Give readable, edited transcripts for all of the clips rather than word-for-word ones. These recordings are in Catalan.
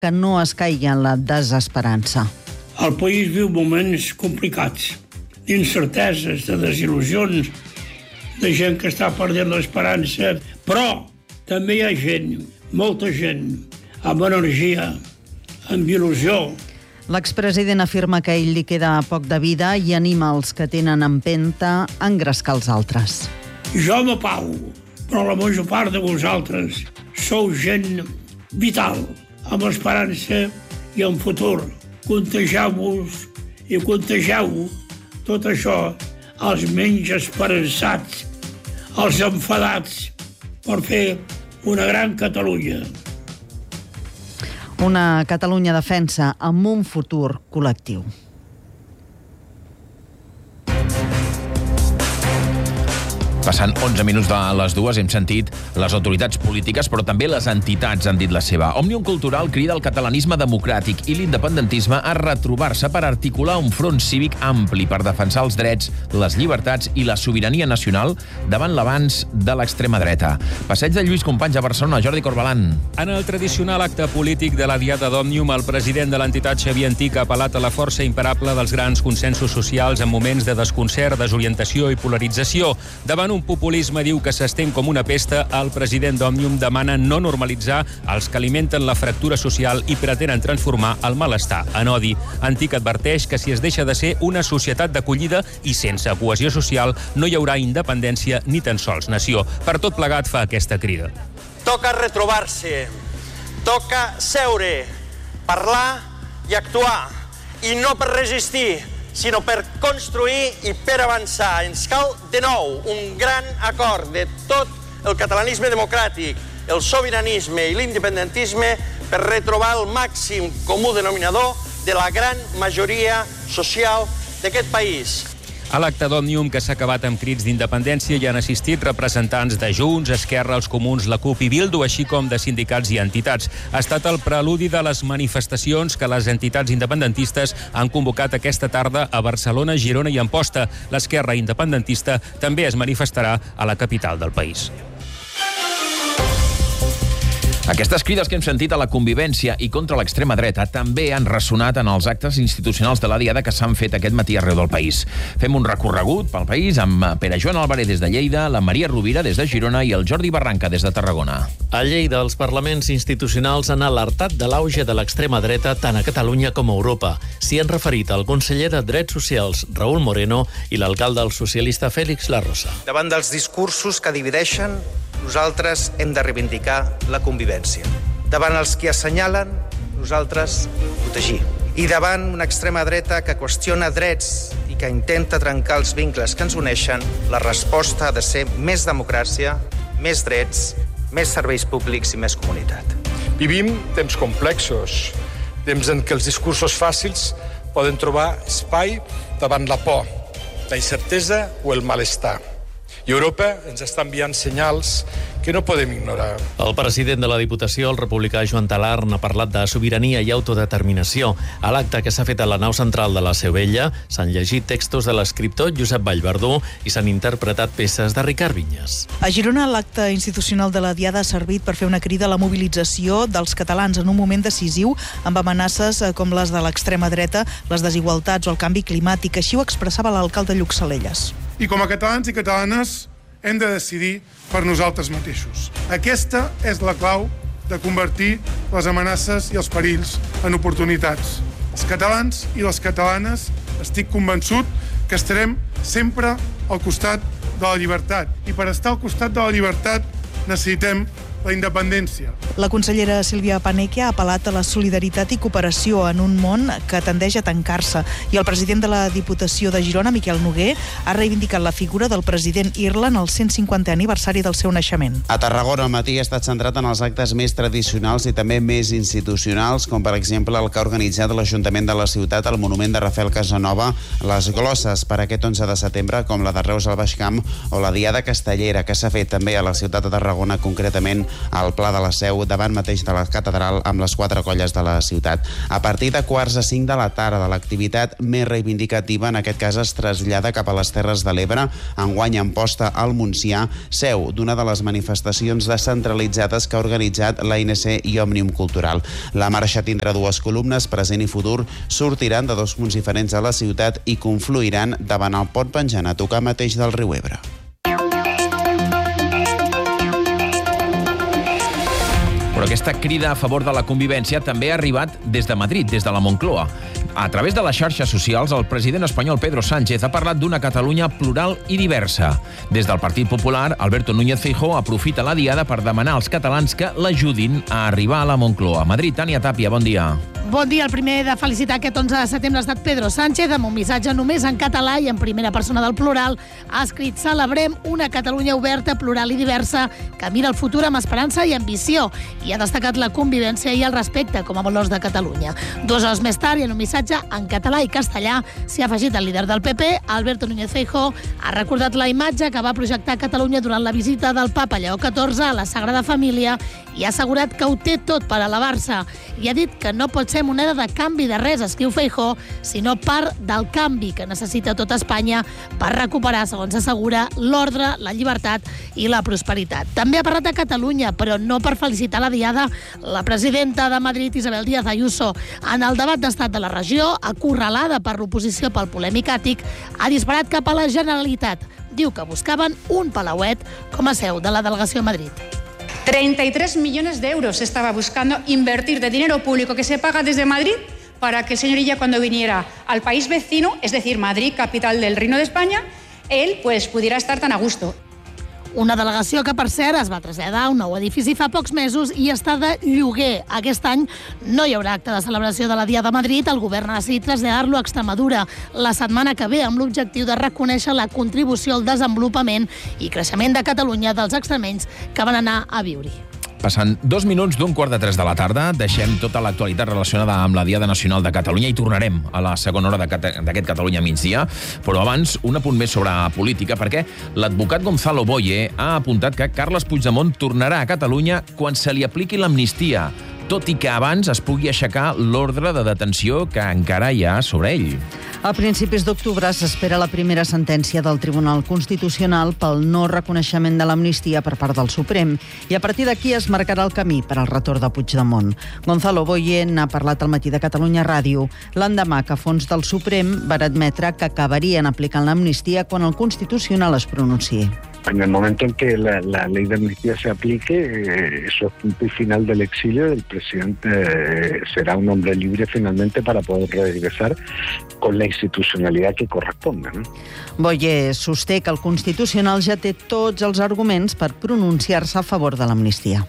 que no es caigui en la desesperança. El país viu moments complicats, d'incerteses, de desil·lusions, de gent que està perdent l'esperança, però també hi ha gent, molta gent, amb energia, amb il·lusió. L'expresident afirma que a ell li queda poc de vida i anima els que tenen empenta a engrescar els altres. Jo m'apago, però la major part de vosaltres sou gent vital, amb esperança i amb futur. Contagieu-vos i contagieu tot això als menys esperançats, als enfadats, per fer una gran Catalunya. Una Catalunya defensa amb un futur col·lectiu. Passant 11 minuts de les 2, hem sentit les autoritats polítiques, però també les entitats han dit la seva. Òmnium Cultural crida el catalanisme democràtic i l'independentisme a retrobar-se per articular un front cívic ampli per defensar els drets, les llibertats i la sobirania nacional davant l'avanç de l'extrema dreta. Passeig de Lluís Companys a Barcelona, Jordi Corbalan. En el tradicional acte polític de la Diada d'Òmnium, el president de l'entitat Xavier Antic ha apel·lat a la força imparable dels grans consensos socials en moments de desconcert, desorientació i polarització. Davant un populisme, diu, que s'estén com una pesta, el president d'Òmnium demana no normalitzar els que alimenten la fractura social i pretenen transformar el malestar en odi. Antic adverteix que si es deixa de ser una societat d'acollida i sense cohesió social, no hi haurà independència ni tan sols nació. Per tot plegat fa aquesta crida. Toca retrobar-se, toca seure, parlar i actuar, i no per resistir, sinó per construir i per avançar. Ens cal, de nou, un gran acord de tot el catalanisme democràtic, el sobiranisme i l'independentisme per retrobar el màxim comú denominador de la gran majoria social d'aquest país. A l'acte d'Òmnium, que s'ha acabat amb crits d'independència, hi han assistit representants de Junts, Esquerra, els Comuns, la CUP i Bildu, així com de sindicats i entitats. Ha estat el preludi de les manifestacions que les entitats independentistes han convocat aquesta tarda a Barcelona, Girona i Amposta. L'Esquerra independentista també es manifestarà a la capital del país. Aquestes crides que hem sentit a la convivència i contra l'extrema dreta també han ressonat en els actes institucionals de la Diada que s'han fet aquest matí arreu del país. Fem un recorregut pel país amb Pere Joan Álvarez des de Lleida, la Maria Rovira des de Girona i el Jordi Barranca des de Tarragona. A Lleida, els parlaments institucionals han alertat de l'auge de l'extrema dreta tant a Catalunya com a Europa. S'hi han referit el conseller de Drets Socials, Raúl Moreno, i l'alcalde del socialista Félix Larrosa. Davant dels discursos que divideixen, nosaltres hem de reivindicar la convivència. Davant els que assenyalen, nosaltres protegir. I davant una extrema dreta que qüestiona drets i que intenta trencar els vincles que ens uneixen, la resposta ha de ser més democràcia, més drets, més serveis públics i més comunitat. Vivim temps complexos, temps en què els discursos fàcils poden trobar espai davant la por, la incertesa o el malestar. I Europa ens està enviant senyals que no podem ignorar. El president de la Diputació, el republicà Joan Talarn, ha parlat de sobirania i autodeterminació. A l'acte que s'ha fet a la nau central de la Seu Vella s'han llegit textos de l'escriptor Josep Vallverdú i s'han interpretat peces de Ricard Vinyes. A Girona, l'acte institucional de la Diada ha servit per fer una crida a la mobilització dels catalans en un moment decisiu amb amenaces com les de l'extrema dreta, les desigualtats o el canvi climàtic. Així ho expressava l'alcalde Lluc Salelles. I com a catalans i catalanes hem de decidir per nosaltres mateixos. Aquesta és la clau de convertir les amenaces i els perills en oportunitats. Els catalans i les catalanes estic convençut que estarem sempre al costat de la llibertat. I per estar al costat de la llibertat necessitem la independència. La consellera Sílvia Paneque ha apel·lat a la solidaritat i cooperació en un món que tendeix a tancar-se. I el president de la Diputació de Girona, Miquel Noguer, ha reivindicat la figura del president Irla en el 150è aniversari del seu naixement. A Tarragona, el matí ha estat centrat en els actes més tradicionals i també més institucionals, com per exemple el que ha organitzat l'Ajuntament de la ciutat al monument de Rafael Casanova, les glosses per aquest 11 de setembre, com la de Reus al Baix Camp, o la Diada Castellera, que s'ha fet també a la ciutat de Tarragona, concretament al Pla de la Seu seu davant mateix de la catedral amb les 4 colles de la ciutat. A partir de 4:45 de la tarda, l'activitat més reivindicativa, en aquest cas, es trasllada cap a les Terres de l'Ebre, enguany en posta al Montsià, seu d'una de les manifestacions descentralitzades que ha organitzat l'ANC i Òmnium Cultural. La marxa tindrà 2 columnes, present i futur, sortiran de 2 punts diferents de la ciutat i confluiran davant el pont penjant a tocar mateix del riu Ebre. Però aquesta crida a favor de la convivència també ha arribat des de Madrid, des de la Moncloa. A través de les xarxes socials, el president espanyol Pedro Sánchez ha parlat d'una Catalunya plural i diversa. Des del Partit Popular, Alberto Núñez Feijóo aprofita la diada per demanar als catalans que l'ajudin a arribar a la Moncloa. Madrid, Tània Tàpia, bon dia. Bon dia. El primer de felicitar aquest 11 de setembre ha estat Pedro Sánchez, amb un missatge només en català i en primera persona del plural. Ha escrit: celebrem una Catalunya oberta, plural i diversa, que mira el futur amb esperança i ambició. I ha destacat la convivència i el respecte com a valors de Catalunya. 2 hores més tard, i en un missatge en català i castellà, s'hi ha afegit el líder del PP, Alberto Núñez Feijóo. Ha recordat la imatge que va projectar Catalunya durant la visita del papa Lleó XIV a la Sagrada Família i ha assegurat que ho té tot per elevar-se. I ha dit que no pot ser moneda de canvi de res, escriu Feijóo, sinó part del canvi que necessita tot Espanya per recuperar, segons assegura, l'ordre, la llibertat i la prosperitat. També ha parlat de Catalunya, però no per felicitar la diada. La presidenta de Madrid, Isabel Díaz Ayuso, en el debat d'estat de la regió, acorralada per l'oposició pel polèmic àtic, ha disparat cap a la Generalitat. Diu que buscaven un palauet com a seu de la delegació a Madrid. 33 millones de euros estaba buscando invertir de dinero público que se paga desde Madrid para que el señor Illa, cuando viniera al país vecino, es decir, Madrid, capital del Reino de España, él pues pudiera estar tan a gusto. Una delegació que, per cert, es va traslladar a un nou edifici fa pocs mesos i està de lloguer. Aquest any no hi haurà acte de celebració de la Diada a Madrid. El govern ha decidit traslladar-lo a Extremadura la setmana que ve, amb l'objectiu de reconèixer la contribució al desenvolupament i creixement de Catalunya dels extremenys que van anar a viure-hi. Passant 2 minuts d'un 2:45 de la tarda, deixem tota l'actualitat relacionada amb la Diada Nacional de Catalunya i tornarem a la segona hora d'aquest Catalunya migdia. Però abans, un apunt més sobre política, perquè l'advocat Gonzalo Boye ha apuntat que Carles Puigdemont tornarà a Catalunya quan se li apliqui l'amnistia, tot i que abans es pugui aixecar l'ordre de detenció que encara hi ha sobre ell. A principis d'octubre s'espera la primera sentència del Tribunal Constitucional pel no reconeixement de l'amnistia per part del Suprem i a partir d'aquí es marcarà el camí per al retorn de Puigdemont. Gonzalo Boye n'ha parlat al Matí de Catalunya Ràdio l'endemà que fons del Suprem van admetre que acabarien aplicant l'amnistia quan el Constitucional es pronunciï. En el momento en que la ley de amnistía se aplique, eso es punto y final del exilio. El presidente será un hombre libre finalmente para poder regresar con la institucionalidad que corresponda, ¿no? Boye sosté que el Constitucional ja té tots els arguments per pronunciar-se a favor de l'amnistia.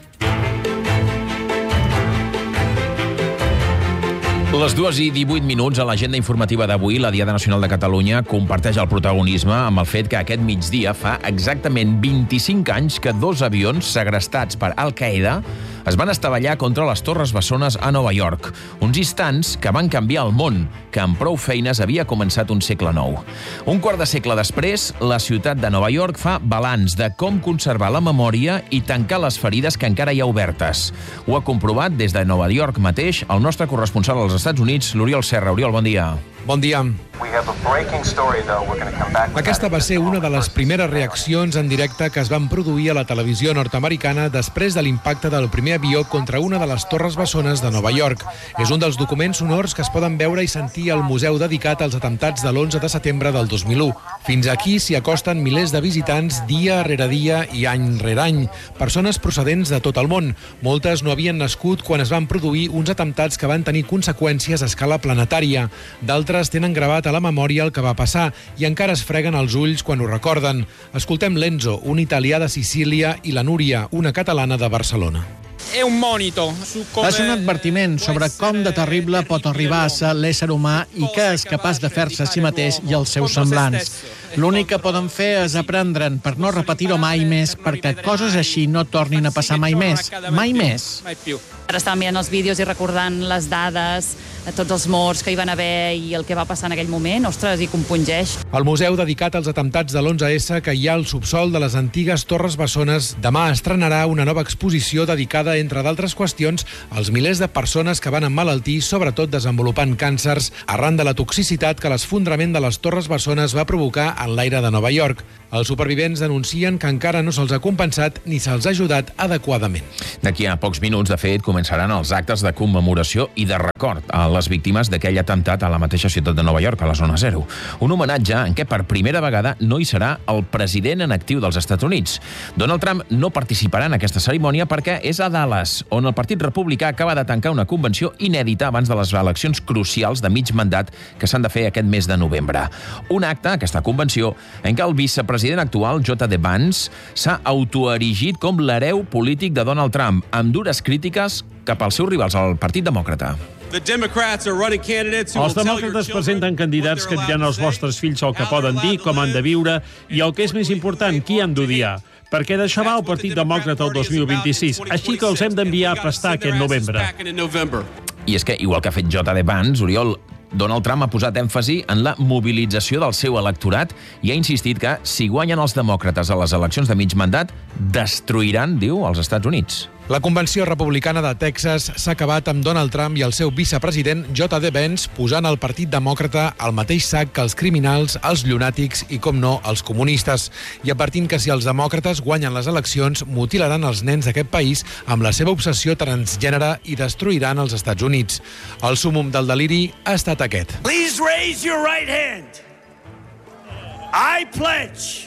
Les 2:18 a l'agenda informativa d'avui, la Diada Nacional de Catalunya comparteix el protagonisme amb el fet que aquest migdia fa exactament 25 anys que 2 avions segrestats per Al-Qaeda es van estavellar contra les Torres Bessones a Nova York. Uns instants que van canviar el món, que amb prou feines havia començat un segle nou. Un quart de segle després, la ciutat de Nova York fa balanç de com conservar la memòria i tancar les ferides que encara hi ha obertes. Ho ha comprovat des de Nova York mateix el nostre corresponsal als Estats Units, l'Oriol Serra. Oriol, bon dia. Bon dia. Aquesta va ser una de les primeres reaccions en directe que es van produir a la televisió nord-americana després de l'impacte del primer avió contra una de les Torres Bessones de Nova York. És un dels documents sonors que es poden veure i sentir al museu dedicat als atemptats de l'11 de setembre del 2001. Fins aquí s'hi acosten milers de visitants dia rere dia i any rere any. Persones procedents de tot el món. Moltes no havien nascut quan es van produir uns atemptats que van tenir conseqüències a escala planetària. D'altres tenen gravat a la memòria el que va passar i encara es freguen els ulls quan ho recorden. Escoltem l'Enzo, un italià de Sicília, i la Núria, una catalana de Barcelona. És un advertiment sobre com de terrible pot arribar a ser l'ésser humà i que és capaç de fer-se a si mateix i els seus semblants. L'únic que poden fer és aprendre'n per no repetir-ho mai més, perquè coses així no tornin a passar mai més. Mai més. Ara estàvem mirant els vídeos i recordant les dades, tots els morts que hi van haver i el que va passar en aquell moment, ostres, i compungeix. El museu dedicat als atemptats de l'11S, que hi ha al subsol de les antigues Torres Bessones, demà estrenarà una nova exposició dedicada, entre d'altres qüestions, als milers de persones que van emmalaltir, sobretot desenvolupant càncers, arran de la toxicitat que l'esfondrament de les Torres Bessones va provocar en l'aire de Nova York. Els supervivents denuncien que encara no se'ls ha compensat ni se'ls ha ajudat adequadament. D'aquí a pocs minuts, de fet, començaran els actes de commemoració i de record a les víctimes d'aquell atemptat a la mateixa ciutat de Nova York, a la zona 0. Un homenatge en què per primera vegada no hi serà el president en actiu dels Estats Units. Donald Trump no participarà en aquesta cerimònia perquè és a Dallas, on el Partit Republicà acaba de tancar una convenció inèdita abans de les eleccions crucials de mig mandat que s'han de fer aquest mes de novembre. Un acte, aquesta convenció, en què el vicepresident actual, J.D. Vance, s'ha autoerigit com l'hereu polític de Donald Trump, amb dures crítiques cap als seus rivals al Partit Demòcrata. Els demòcrates presenten candidats que diran als vostres fills el que poden dir, com han de viure i el que és més important, qui han d'odiar. Perquè d'això va el Partit Demòcrata el 2026, així que els hem d'enviar a pastar aquest novembre. I és que, igual que ha fet J.D. Vance, Oriol, Donald Trump ha posat èmfasi en la mobilització del seu electorat i ha insistit que, si guanyen els demòcrates a les eleccions de mig mandat, destruiran, diu, els Estats Units. La convenció republicana de Texas s'ha acabat amb Donald Trump i el seu vicepresident J.D. Vance posant el Partit Demòcrata al mateix sac que els criminals, els llunàtics i, com no, els comunistes, i advertint que si els demòcrates guanyen les eleccions, mutilaran els nens d'aquest país amb la seva obsessió transgènere i destruiran els Estats Units. El súmmum del deliri ha estat aquest. Please raise your right hand. I pledge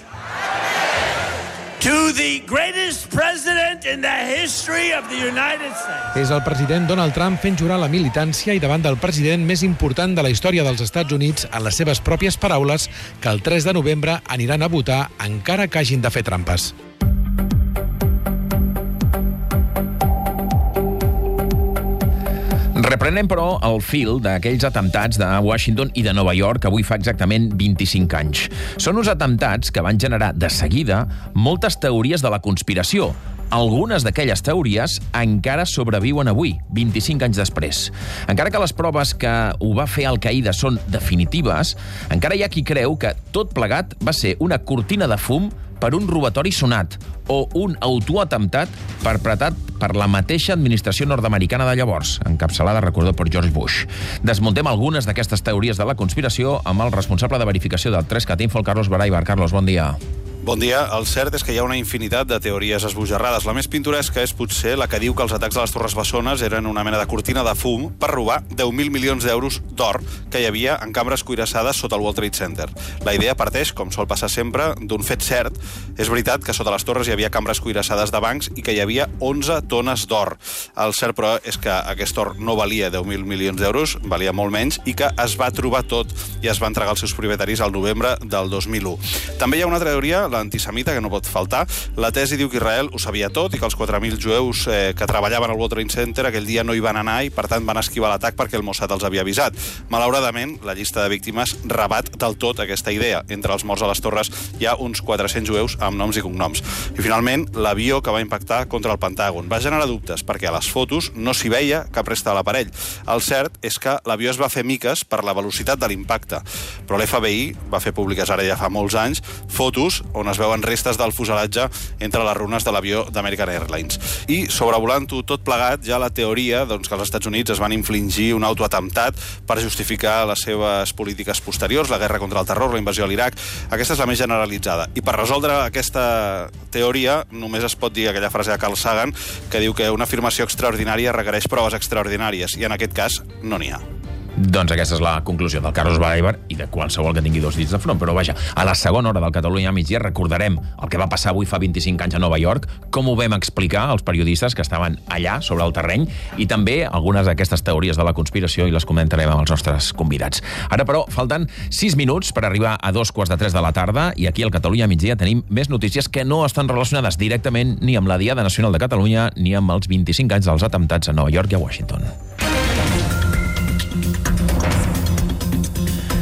to the greatest president in the history of the United States. És el president Donald Trump fent jurar la militància i davant del president més important de la història dels Estats Units, en les seves pròpies paraules, que el 3 de novembre aniran a votar encara que hagin de fer trampes. Reprenem, però, el fil d'aquells atemptats de Washington i de Nova York, que avui fa exactament 25 anys. Són uns atemptats que van generar, de seguida, moltes teories de la conspiració. Algunes d'aquelles teories encara sobreviuen avui, 25 anys després. Encara que les proves que ho va fer Al-Qaeda són definitives, encara hi ha qui creu que tot plegat va ser una cortina de fum per un robatori sonat o un autoatemptat perpetrat per la mateixa administració nord-americana de llavors, encapçalada, recordeu, per George Bush. Desmuntem algunes d'aquestes teories de la conspiració amb el responsable de verificació del 3CAT Info, el Carlos Baraibar. Carlos, bon dia. Bon dia. El cert és que hi ha una infinitat de teories esbojarrades. La més pintoresca és potser la que diu que els atacs a les Torres Bessones eren una mena de cortina de fum per robar 10.000 milions d'euros d'or que hi havia en cambres cuirassades sota el World Trade Center. La idea parteix, com sol passar sempre, d'un fet cert. És veritat que sota les torres hi havia cambres cuirassades de bancs i que hi havia 11 tones d'or. El cert, però, és que aquest or no valia 10.000 milions d'euros, valia molt menys, i que es va trobar tot i es va entregar als seus propietaris al novembre del 2001. També hi ha una altra teoria, l'antisemita, que no pot faltar. La tesi diu que Israel ho sabia tot i que els 4.000 jueus que treballaven al World Trade Center aquell dia no hi van anar i, per tant, van esquivar l'atac perquè el Mossad els havia avisat. Malauradament, la llista de víctimes rebat del tot aquesta idea. Entre els morts a les torres hi ha uns 400 jueus amb noms i cognoms. I, finalment, l'avió que va impactar contra el Pentàgon va generar dubtes perquè a les fotos no s'hi veia cap resta de l'aparell. El cert és que l'avió es va fer miques per la velocitat de l'impacte, però l'FBI va fer públiques ara ja fa molts anys fotos on es veuen restes del fuselatge entre les runes de l'avió d'American Airlines. I sobrevolant-ho tot plegat, ja la teoria que els Estats Units es van infligir un autoatemptat per justificar les seves polítiques posteriors, la guerra contra el terror, la invasió a l'Iraq. Aquesta és la més generalitzada. I per resoldre aquesta teoria només es pot dir aquella frase de Carl Sagan que diu que una afirmació extraordinària requereix proves extraordinàries i en aquest cas no n'hi ha. Doncs aquesta és la conclusió del Carlos Baraibar i de qualsevol que tingui dos dits de front. Però vaja, a la segona hora del Catalunya al migdia recordarem el que va passar avui fa 25 anys a Nova York, com ho vam explicar als periodistes que estaven allà sobre el terreny i també algunes d'aquestes teories de la conspiració i les comentarem amb els nostres convidats. Ara, però, falten 6 minuts per arribar a 2:45 de la tarda i aquí al Catalunya al migdia tenim més notícies que no estan relacionades directament ni amb la Diada Nacional de Catalunya ni amb els 25 anys dels atemptats a Nova York i a Washington.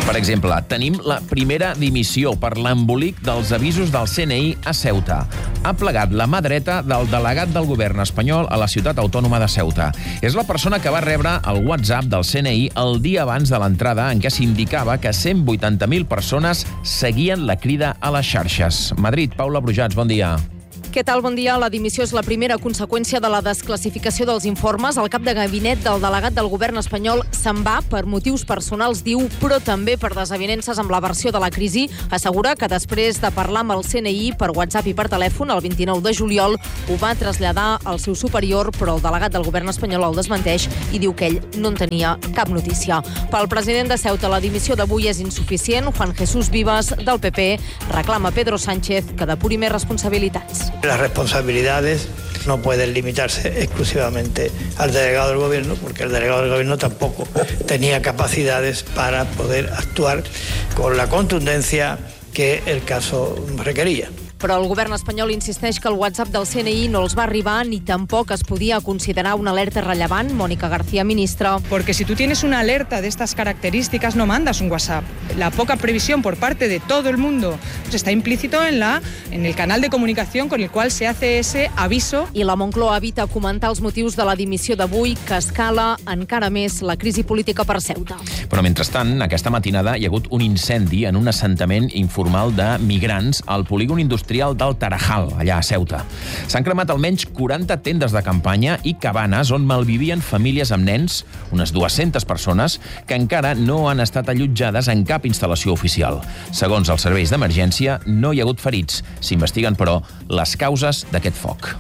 Per exemple, tenim la primera dimissió per l'embolic dels avisos del CNI a Ceuta. Ha plegat la mà dreta del delegat del govern espanyol a la ciutat autònoma de Ceuta. És la persona que va rebre el WhatsApp del CNI el dia abans de l'entrada en què s'indicava que 180.000 persones seguien la crida a les xarxes. Madrid, Paula Brujats, bon dia. Què tal? Bon dia. La dimissió és la primera conseqüència de la desclassificació dels informes. El cap de gabinet del delegat del govern espanyol se'n va per motius personals, diu, però també per desavinences amb la versió de la crisi. Assegura que després de parlar amb el CNI per WhatsApp i per telèfon el 29 de juliol ho va traslladar al seu superior, però el delegat del govern espanyol el desmenteix i diu que ell no en tenia cap notícia. Pel president de Ceuta, la dimissió d'avui és insuficient. Juan Jesús Vivas, del PP, reclama a Pedro Sánchez que depuri més responsabilitats. Las responsabilidades no pueden limitarse exclusivamente al delegado del gobierno, porque el delegado del gobierno tampoco tenía capacidades para poder actuar con la contundencia que el caso requería. Però el govern espanyol insisteix que el WhatsApp del CNI no els va arribar ni tampoc es podia considerar una alerta rellevant. Mónica García, ministra. Porque si tú tienes una alerta de estas características, no mandas un WhatsApp. La poca previsión por parte de todo el mundo pues está implícito en el canal de comunicación con el cual se hace ese aviso. I la Moncloa evita comentar els motius de la dimissió d'avui, que escala encara més la crisi política per Ceuta. Però mentrestant, aquesta matinada hi ha hagut un incendi en un assentament informal de migrants al polígon industrial del Tarajal, allà a Ceuta. S'han cremat almenys 40 tendes de campanya i cabanes on malvivien famílies amb nens, unes 200 persones, que encara no han estat allotjades en cap instal·lació oficial. Segons els serveis d'emergència, no hi ha hagut ferits. S'investiguen, però, les causes d'aquest foc.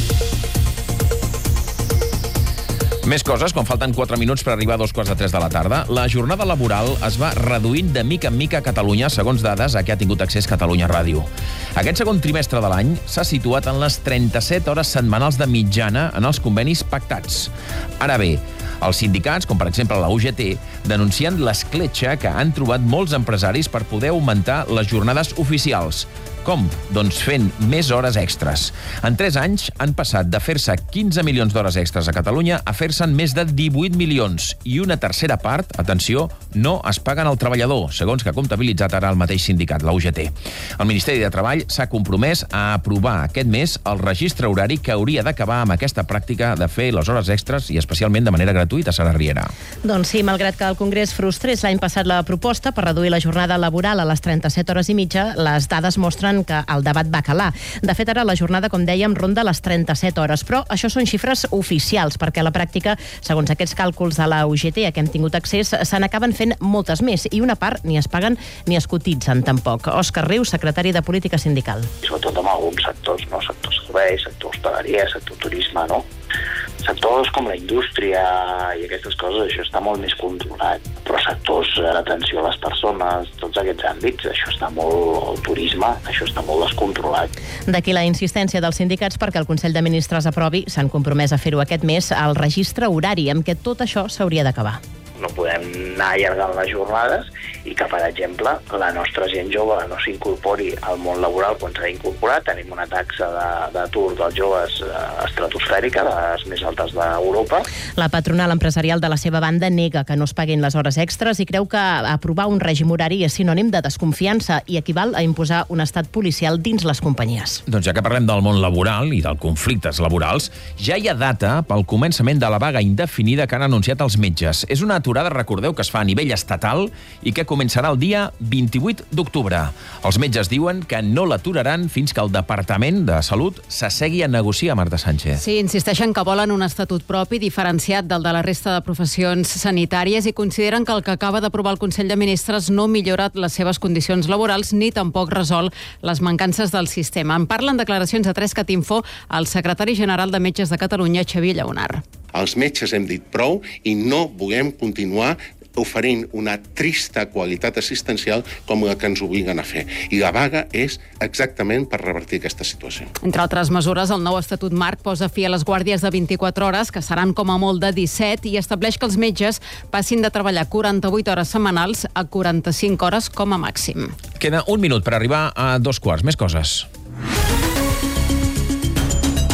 Més coses, quan falten 4 minuts per arribar a 2:45 de la tarda. La jornada laboral es va reduint de mica en mica a Catalunya, segons dades a què ha tingut accés Catalunya Ràdio. Aquest segon trimestre de l'any s'ha situat en les 37 hores setmanals de mitjana en els convenis pactats. Ara bé, els sindicats, com per exemple la UGT, denuncien l'escletxa que han trobat molts empresaris per poder augmentar les jornades oficials. Com? Doncs fent més hores extres. En 3 anys han passat de fer-se 15 milions d'hores extres a Catalunya a fer-se'n més de 18 milions. I una tercera part, atenció, no es paguen al treballador, segons que ha comptabilitzat ara el mateix sindicat, la UGT. El Ministeri de Treball s'ha compromès a aprovar aquest mes el registre horari que hauria d'acabar amb aquesta pràctica de fer les hores extres i especialment de manera gratuïta, Sara Riera. Doncs sí, malgrat que el Congrés frustrés l'any passat la proposta per reduir la jornada laboral a les 37 hores i mitja, les dades mostren que el debat va calar. De fet, ara la jornada, com dèiem, ronda les 37 hores, però això són xifres oficials, perquè a la pràctica, segons aquests càlculs de la UGT a què hem tingut accés, se n'acaben fent moltes més, i una part ni es paguen ni es cotitzen tampoc. Òscar Rius, secretari de Política Sindical. Sobretot en alguns sectors, no? Sector serveis, sector hostaleria, sector turisme, no? Sectors com la indústria i aquestes coses, això està molt més controlat. Però sectors d'atenció a les persones, tots aquests àmbits, això està molt... El turisme, això està molt descontrolat. D'aquí la insistència dels sindicats perquè el Consell de Ministres aprovi, s'han compromès a fer-ho aquest mes, el registre horari, amb què tot això s'hauria d'acabar. No podem anar allargant les jornades i que, per exemple, la nostra gent jove no s'incorpori al món laboral quan s'ha d'incorporar. Tenim una taxa d'atur dels joves estratosfèrica, de les més altes d'Europa. La patronal empresarial, de la seva banda, nega que no es paguin les hores extres i creu que aprovar un règim horari és sinònim de desconfiança i equival a imposar un estat policial dins les companyies. Doncs ja que parlem del món laboral i dels conflictes laborals, ja hi ha data pel començament de la vaga indefinida que han anunciat els metges. És una aturada, recordeu, que es fa a nivell estatal i que començarà el dia 28 d'octubre. Els metges diuen que no l'aturaran fins que el Departament de Salut s'assegui a negociar, Marta Sánchez. Sí, insisteixen que volen un estatut propi diferenciat del de la resta de professions sanitàries i consideren que el que acaba d'aprovar el Consell de Ministres no millora les seves condicions laborals ni tampoc resol les mancances del sistema. En parlen declaracions a 3catinfo el secretari general de Metges de Catalunya, Xavier Lleonard. Els metges hem dit prou i no volem continuar oferint una trista qualitat assistencial com la que ens obliguen a fer. I la vaga és exactament per revertir aquesta situació. Entre altres mesures, el nou Estatut Marc posa fi a les guàrdies de 24 hores, que seran com a molt de 17, i estableix que els metges passin de treballar 48 hores setmanals a 45 hores com a màxim. Queda un minut per arribar a 2 quarts. Més coses.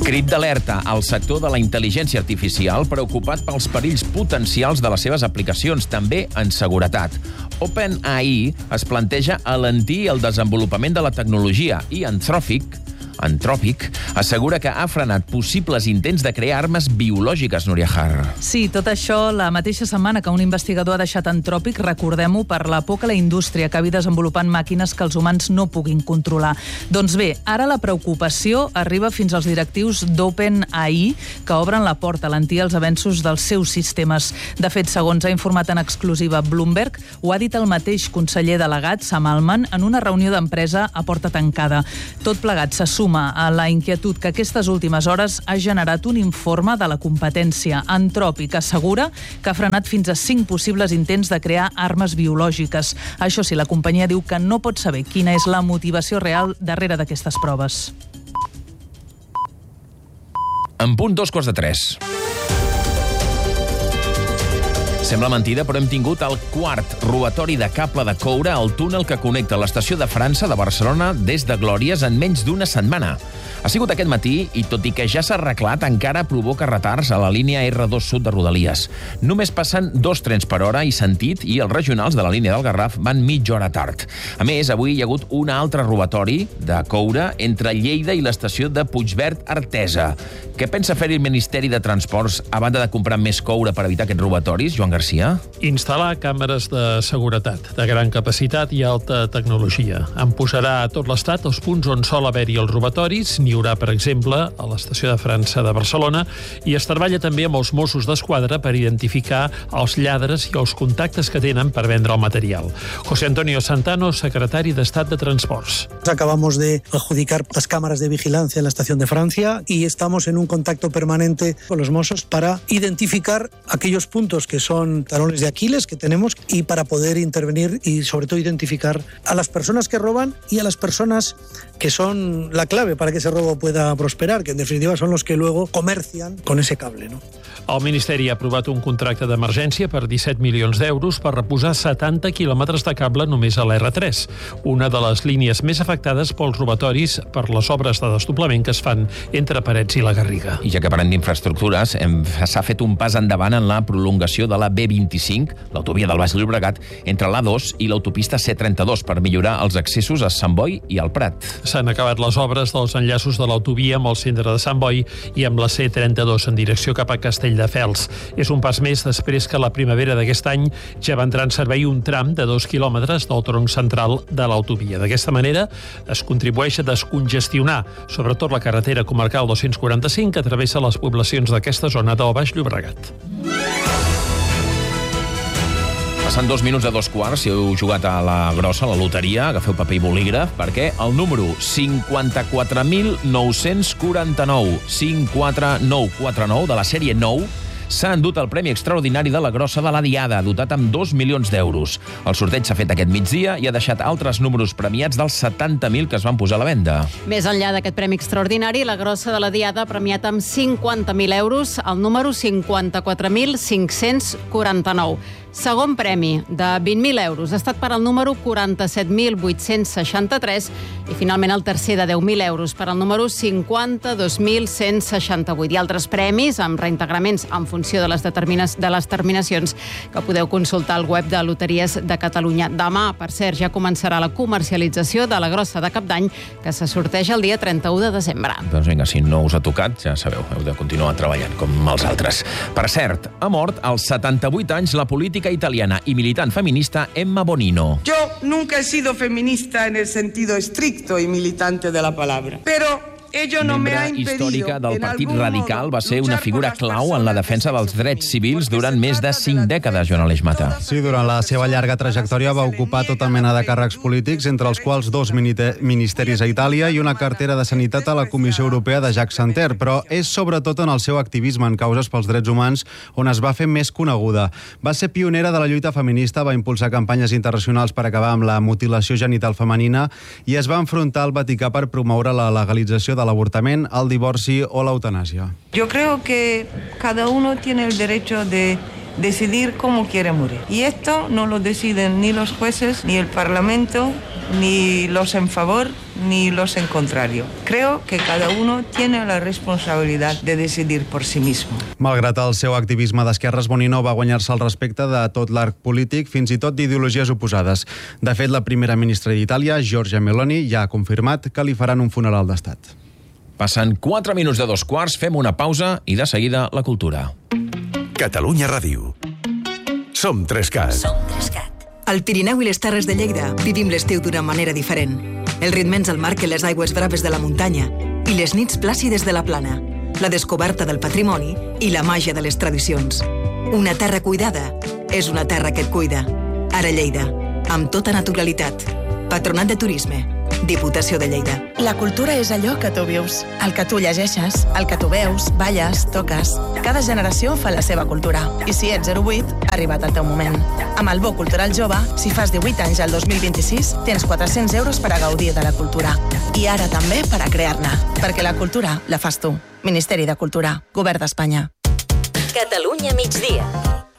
Crit d'alerta al sector de la intel·ligència artificial preocupat pels perills potencials de les seves aplicacions, també en seguretat. OpenAI es planteja alentir el desenvolupament de la tecnologia i Anthropic assegura que ha frenat possibles intents de crear armes biològiques, Núria Har. Sí, tot això la mateixa setmana que un investigador ha deixat Anthropic, recordem-ho, per la por que la indústria acabi desenvolupant màquines que els humans no puguin controlar. Doncs bé, ara la preocupació arriba fins als directius d'OpenAI, que obren la porta a alentir els avenços dels seus sistemes. De fet, segons ha informat en exclusiva Bloomberg, ho ha dit el mateix conseller delegat, Sam Altman, en una reunió d'empresa a porta tancada. Tot plegat se suma a la inquietud que aquestes últimes hores ha generat un informe de la competència. Anthropic assegura que ha frenat fins a 5 possibles intents de crear armes biològiques. Això sí, la companyia diu que no pot saber quina és la motivació real darrere d'aquestes proves. En punt 2:45. Sembla mentida, però hem tingut el quart robatori de cable de coure al túnel que connecta l'estació de França de Barcelona des de Glòries en menys d'una setmana. Ha sigut aquest matí i, tot i que ja s'ha arreglat, encara provoca retards a la línia R2 Sud de Rodalies. Només passen 2 trens per hora i sentit, i els regionals de la línia del Garraf van mitja hora tard. A més, avui hi ha hagut un altre robatori de coure entre Lleida i l'estació de Puigverd Artesa. Què pensa fer el Ministeri de Transports a banda de comprar més coure per evitar aquests robatoris, Joan Garcia? Instal·lar càmeres de seguretat de gran capacitat i alta tecnologia. En posarà a tot l'estat els punts on sol haver-hi els robatoris. N'hi haurà, per exemple, a l'estació de França de Barcelona, i es treballa també amb els Mossos d'Esquadra per identificar els lladres i els contactes que tenen per vendre el material. José Antonio Santano, secretari d'Estat de Transports. Acabamos de adjudicar las cámaras de vigilancia en la estación de Francia y estamos en un contacto permanente con los Mossos para identificar aquellos puntos que son talones de Aquiles que tenemos y para poder intervenir y sobre todo identificar a las personas que roban y a las personas que son la clave para que ese robo pueda prosperar, que en definitiva son los que luego comercian con ese cable, ¿no? El Ministeri ha aprovat un contracte d'emergència per 17 milions d'euros per reposar 70 quilòmetres de cable només a l'R3, una de les línies més afectades pels robatoris per les obres de desdoblament que es fan entre Parets i la Garriga. I ja que parlem d'infraestructures, s'ha fet un pas endavant en la prolongació de la B25, l'autovia del Baix Llobregat, entre l'A2 i l'autopista C32 per millorar els accessos a Sant Boi i al Prat. S'han acabat les obres dels enllaços de l'autovia amb el centre de Sant Boi i amb la C32 en direcció cap a Castelldefels. És un pas més després que la primavera d'aquest any ja va entrar en servei un tram de 2 quilòmetres del tronc central de l'autovia. D'aquesta manera es contribueix a descongestionar, sobretot la carretera comarcal 245 que travessa les poblacions d'aquesta zona del Baix Llobregat. Passant 2 minuts a 2:15, si heu jugat a la grossa, a la loteria, agafeu paper i bolígraf, perquè el número 54.949 de la sèrie 9 s'ha endut el Premi Extraordinari de la Grossa de la Diada, dotat amb 2 milions d'euros. El sorteig s'ha fet aquest migdia i ha deixat altres números premiats dels 70.000 que es van posar a la venda. Més enllà d'aquest Premi Extraordinari, la Grossa de la Diada ha premiat amb 50.000 euros el número 54.549. Segon premi, de 20.000 euros, ha estat per al número 47.863 i finalment el tercer de 10.000 euros per al número 52.168. I altres premis amb reintegraments en funció de les terminacions que podeu consultar al web de Loteries de Catalunya. Demà, per cert, ja començarà la comercialització de la Grossa de Cap d'Any, que se sorteja el dia 31 de desembre. Doncs vinga, si no us ha tocat, ja sabeu, heu de continuar treballant com els altres. Per cert, ha mort als 78 anys la política italiana y militant feminista Emma Bonino. Yo nunca he sido feminista en el sentido estricto y militante de la palabra, pero ello no me ha impedido... històrica del Partit Radical, va ser una figura clau en la defensa dels drets civils durant més de 5 dècades, Joan Aleix Mata. Sí, durant la seva llarga trajectòria va ocupar tota mena de càrrecs polítics, entre els quals 2 ministeris a Itàlia i una cartera de sanitat a la Comissió Europea de Jacques Santer, però és sobretot en el seu activisme en causes pels drets humans on es va fer més coneguda. Va ser pionera de la lluita feminista, va impulsar campanyes internacionals per acabar amb la mutilació genital femenina i es va enfrontar al Vaticà per promoure la legalització de l'avortament, el divorci o l'eutanàsia. Yo creo que cada uno tiene el derecho de decidir cómo quiere morir. Y esto no lo deciden ni los jueces, ni el Parlamento, ni los en favor ni los en contrario. Creo que cada uno tiene la responsabilidad de decidir por sí mismo. Malgrat el seu activisme d'esquerres, Bonino va guanyar-se el respecte de tot l'arc polític, fins i tot d'ideologies oposades. De fet, la primera ministra d'Itàlia, Giorgia Meloni, ja ha confirmat que li faran un funeral d'estat. Passen 4 minuts de 2:15, fem una pausa i de seguida la cultura. Catalunya Ràdio. Som 3CAT. Al Pirineu i les Terres de Lleida vivim l'estiu d'una manera diferent. El ritme ens el marquen les aigües braves de la muntanya i les nits plàcides de la plana, la descoberta del patrimoni i la màgia de les tradicions. Una terra cuidada és una terra que et cuida. Ara Lleida, amb tota naturalitat. Patronat de Turisme, Diputació de Lleida. La cultura és allò que tu vius, el que tu llegeixes, el que tu veus, balles, toques. Cada generació fa la seva cultura. I si ets 08, ha arribat el teu moment. Amb el Bo Cultural Jove, si fas 18 anys al 2026, tens 400 euros per a gaudir de la cultura. I ara també per a crear-ne. Perquè la cultura la fas tu. Ministeri de Cultura, Govern d'Espanya. Catalunya migdia.